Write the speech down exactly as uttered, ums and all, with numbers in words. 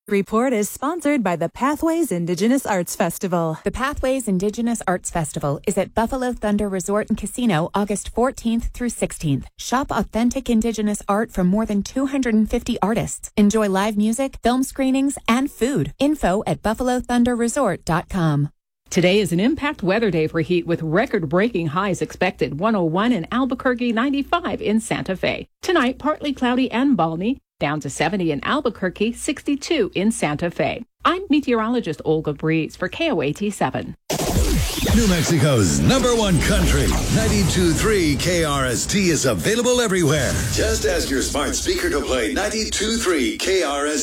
Report is sponsored by the Pathways Indigenous Arts Festival. The Pathways Indigenous Arts Festival is at Buffalo Thunder Resort and Casino August fourteenth through sixteenth. Shop authentic Indigenous art from more than two hundred fifty artists. Enjoy live music, film screenings, and food. Info at buffalo thunder resort dot com. Today is an impact weather day for heat with record-breaking highs expected. one oh one in Albuquerque, ninety-five in Santa Fe. Tonight, partly cloudy and balmy. Down to seventy in Albuquerque, sixty-two in Santa Fe. I'm meteorologist Olga Breeze for K O A T seven. New Mexico's number one country, ninety-two point three K R S T is available everywhere. Just ask your smart speaker to play ninety-two point three K R S T.